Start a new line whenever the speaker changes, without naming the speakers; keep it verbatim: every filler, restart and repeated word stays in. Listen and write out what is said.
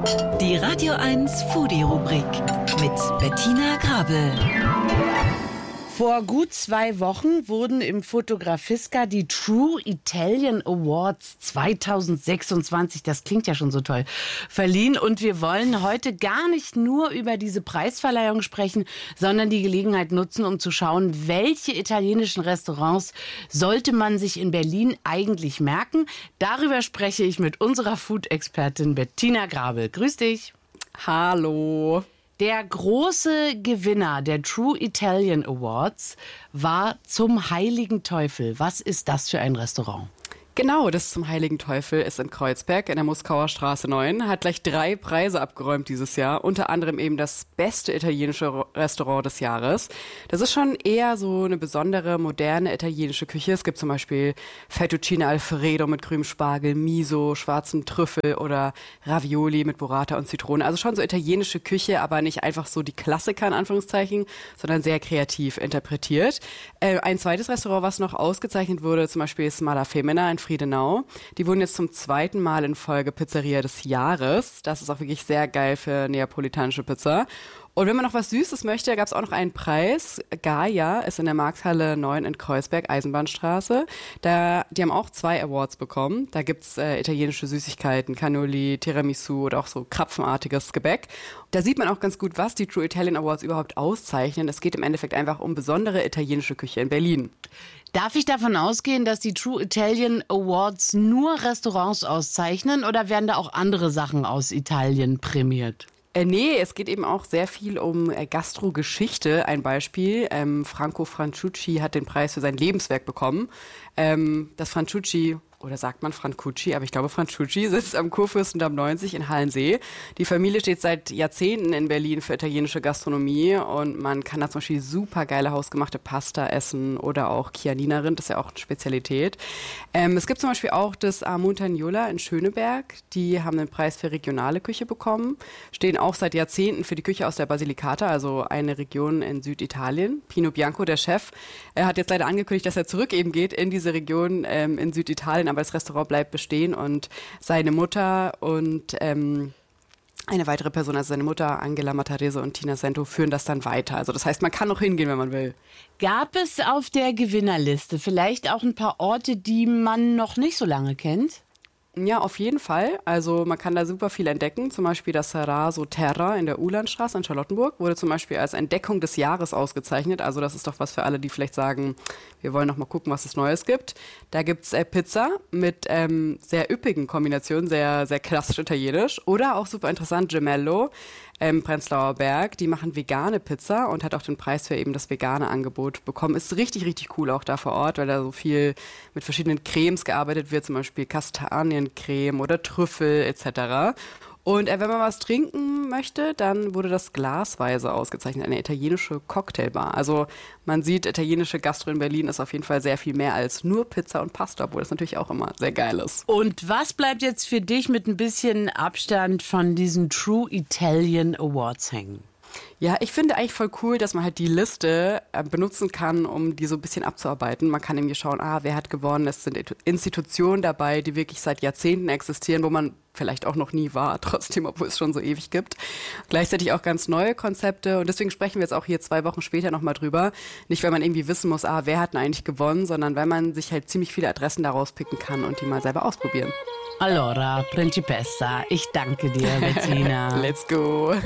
Die Radio eins Foodie-Rubrik mit Bettina Grabel.
Vor gut zwei Wochen wurden im Fotografiska die True Italian Awards zweitausendsechsundzwanzig, das klingt ja schon so toll, verliehen. Und wir wollen heute gar nicht nur über diese Preisverleihung sprechen, sondern die Gelegenheit nutzen, um zu schauen, welche italienischen Restaurants sollte man sich in Berlin eigentlich merken. Darüber spreche ich mit unserer Food-Expertin Bettina Grabel. Grüß dich.
Hallo.
Der große Gewinner der True Italian Awards war Zum Heiligen Teufel. Was ist das für ein Restaurant?
Genau, das Zum Heiligen Teufel ist in Kreuzberg in der Moskauer Straße neun, hat gleich drei Preise abgeräumt dieses Jahr, unter anderem eben das beste italienische Restaurant des Jahres. Das ist schon eher so eine besondere, moderne italienische Küche. Es gibt zum Beispiel Fettuccine Alfredo mit grünem Spargel, Miso, schwarzem Trüffel oder Ravioli mit Burrata und Zitrone. Also schon so italienische Küche, aber nicht einfach so die Klassiker in Anführungszeichen, sondern sehr kreativ interpretiert. Äh, ein zweites Restaurant, was noch ausgezeichnet wurde, zum Beispiel ist Mala Femina in Friedenau. Die wurden jetzt zum zweiten Mal in Folge Pizzeria des Jahres. Das ist auch wirklich sehr geil für neapolitanische Pizza. Und wenn man noch was Süßes möchte, gab es auch noch einen Preis. Gaia ist in der Markthalle neun in Kreuzberg, Eisenbahnstraße. Da, die haben auch zwei Awards bekommen. Da gibt's äh, italienische Süßigkeiten, Cannoli, Tiramisu oder auch so krapfenartiges Gebäck. Da sieht man auch ganz gut, was die True Italian Awards überhaupt auszeichnen. Es geht im Endeffekt einfach um besondere italienische Küche in Berlin.
Darf ich davon ausgehen, dass die True Italian Awards nur Restaurants auszeichnen oder werden da auch andere Sachen aus Italien prämiert?
Äh, nee, es geht eben auch sehr viel um äh, Gastrogeschichte. Ein Beispiel, ähm, Franco Franciucci hat den Preis für sein Lebenswerk bekommen. Ähm, das Franciucci, oder sagt man Francucci, aber ich glaube Franciucci, sitzt am Kurfürstendamm neunzig in Hallensee. Die Familie steht seit Jahrzehnten in Berlin für italienische Gastronomie und man kann da zum Beispiel super geile hausgemachte Pasta essen oder auch Chianina-Rind, das ist ja auch eine Spezialität. Ähm, es gibt zum Beispiel auch das A. Montagnola in Schöneberg, die haben den Preis für regionale Küche bekommen, stehen auch seit Jahrzehnten für die Küche aus der Basilicata, also eine Region in Süditalien. Pino Bianco, der Chef, er hat jetzt leider angekündigt, dass er zurück eben geht in diese Region ähm, in Süditalien, aber das Restaurant bleibt bestehen und seine Mutter und ähm, eine weitere Person, also seine Mutter Angela Matarese und Tina Sento, führen das dann weiter. Also das heißt, man kann noch hingehen, wenn man will.
Gab es auf der Gewinnerliste vielleicht auch ein paar Orte, die man noch nicht so lange kennt?
Ja, auf jeden Fall. Also man kann da super viel entdecken. Zum Beispiel das Raso Terra in der Ulandstraße in Charlottenburg wurde zum Beispiel als Entdeckung des Jahres ausgezeichnet. Also das ist doch was für alle, die vielleicht sagen, wir wollen noch mal gucken, was es Neues gibt. Da gibt's äh, Pizza mit ähm, sehr üppigen Kombinationen, sehr, sehr klassisch italienisch. Oder auch super interessant, Gemello im Prenzlauer Berg. Die machen vegane Pizza und hat auch den Preis für eben das vegane Angebot bekommen. Ist richtig, richtig cool auch da vor Ort, weil da so viel mit verschiedenen Cremes gearbeitet wird, zum Beispiel Kastaniencreme oder Trüffel et cetera. Und äh, wenn man was trinken möchte, dann wurde das glasweise ausgezeichnet, eine italienische Cocktailbar. Also man sieht, italienische Gastro in Berlin ist auf jeden Fall sehr viel mehr als nur Pizza und Pasta, obwohl das natürlich auch immer sehr geil ist.
Und was bleibt jetzt für dich mit ein bisschen Abstand von diesen True Italian Awards hängen?
Ja, ich finde eigentlich voll cool, dass man halt die Liste äh, benutzen kann, um die so ein bisschen abzuarbeiten. Man kann irgendwie schauen, ah, wer hat gewonnen. Es sind Institutionen dabei, die wirklich seit Jahrzehnten existieren, wo man vielleicht auch noch nie war, trotzdem, obwohl es schon so ewig gibt. Gleichzeitig auch ganz neue Konzepte und deswegen sprechen wir jetzt auch hier zwei Wochen später nochmal drüber. Nicht, weil man irgendwie wissen muss, ah, wer hat denn eigentlich gewonnen, sondern weil man sich halt ziemlich viele Adressen daraus picken kann und die mal selber ausprobieren.
Allora, Principessa, ich danke dir, Bettina.
Let's go.